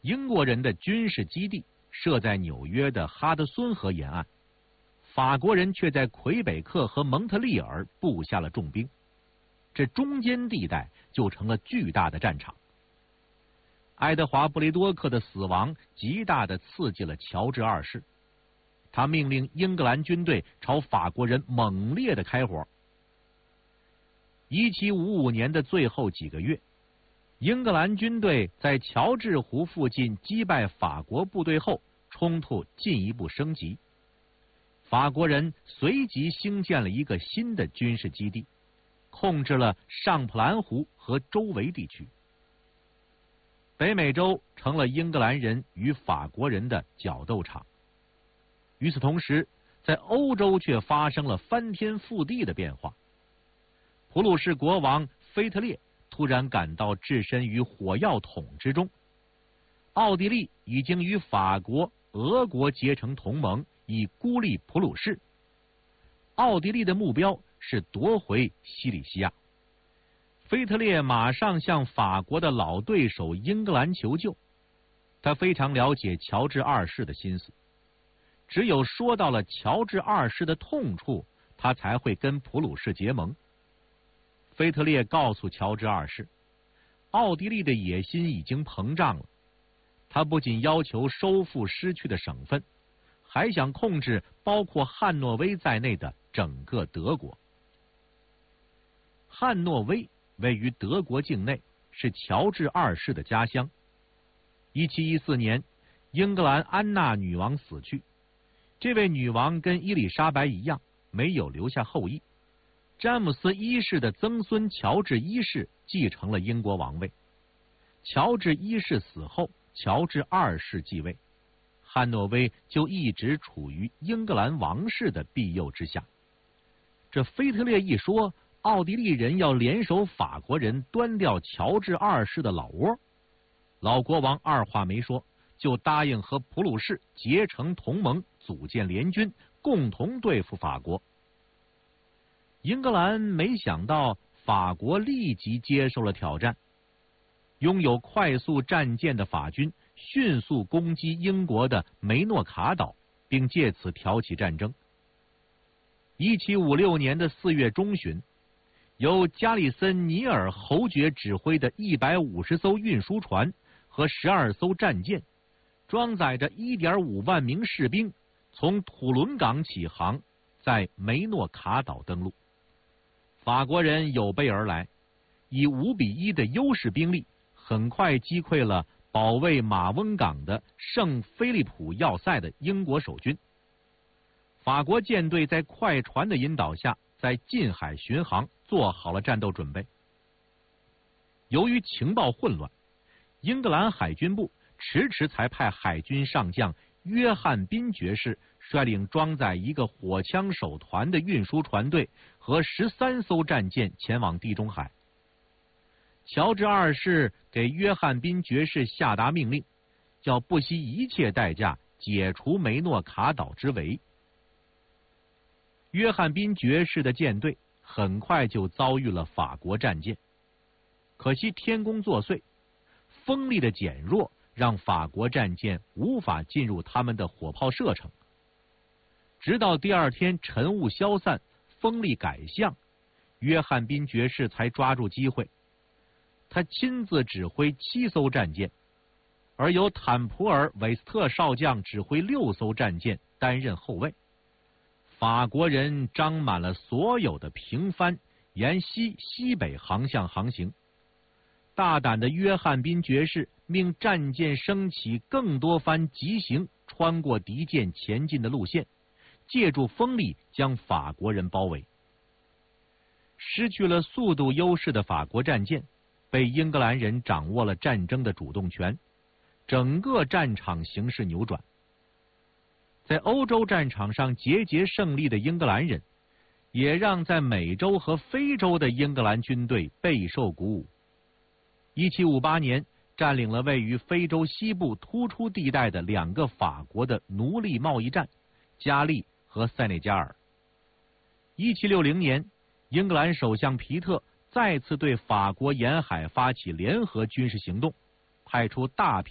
英国人的军事基地设在纽约的哈德孙河沿岸，法国人却在魁北克和蒙特利尔布下了重兵，这中间地带就成了巨大的战场。爱德华·布雷多克的死亡极大地刺激了乔治二世，他命令英格兰军队朝法国人猛烈地开火。1755年的最后几个月，英格兰军队在乔治湖附近击败法国部队后，冲突进一步升级。法国人随即兴建了一个新的军事基地，控制了上普兰湖和周围地区。北美洲成了英格兰人与法国人的角斗场。与此同时，在欧洲却发生了翻天覆地的变化。普鲁士国王腓特烈突然感到置身于火药桶之中。奥地利已经与法国、俄国结成同盟，以孤立普鲁士。奥地利的目标是夺回西里西亚。腓特烈马上向法国的老对手英格兰求救，他非常了解乔治二世的心思，只有说到了乔治二世的痛处，他才会跟普鲁士结盟。腓特烈告诉乔治二世，奥地利的野心已经膨胀了，他不仅要求收复失去的省份，还想控制包括汉诺威在内的整个德国。汉诺威位于德国境内，是乔治二世的家乡。1714年，英格兰安娜女王死去，这位女王跟伊丽莎白一样，没有留下后裔。詹姆斯一世的曾孙乔治一世继承了英国王位。乔治一世死后，乔治二世继位，汉诺威就一直处于英格兰王室的庇佑之下。这腓特烈一说，奥地利人要联手法国人端掉乔治二世的老窝，老国王二话没说，就答应和普鲁士结成同盟，组建联军，共同对付法国。英格兰没想到法国立即接受了挑战，拥有快速战舰的法军迅速攻击英国的梅诺卡岛，并借此挑起战争。1756年的4月中旬，由加里森尼尔侯爵指挥的150艘运输船和12艘战舰，装载着1.5万名士兵，从土伦港起航，在梅诺卡岛登陆。法国人有备而来，以5-1的优势兵力，很快击溃了保卫马翁港的圣菲利普要塞的英国守军。法国舰队在快船的引导下，在近海巡航，做好了战斗准备。由于情报混乱，英格兰海军部迟迟才派海军上将约翰宾爵士率领装载一个火枪手团的运输船队和13艘战舰前往地中海。乔治二世给约翰宾爵士下达命令，要不惜一切代价解除梅诺卡岛之围。约翰宾爵士的舰队很快就遭遇了法国战舰，可惜天公作祟，风力的减弱让法国战舰无法进入他们的火炮射程。直到第二天晨雾消散，风力改向，约翰宾爵士才抓住机会，他亲自指挥7艘战舰，而由坦普尔·韦斯特少将指挥6艘战舰担任后卫。法国人张满了所有的平帆，沿西北航向航行。大胆的约翰宾爵士命战舰升起更多帆急行，穿过敌舰前进的路线，借助风力将法国人包围。失去了速度优势的法国战舰被英格兰人掌握了战争的主动权，整个战场形势扭转。在欧洲战场上节节胜利的英格兰人，也让在美洲和非洲的英格兰军队备受鼓舞。1758年，占领了位于非洲西部突出地带的2个法国的奴隶贸易站——加利和塞内加尔。1760年，英格兰首相皮特再次对法国沿海发起联合军事行动，派出大批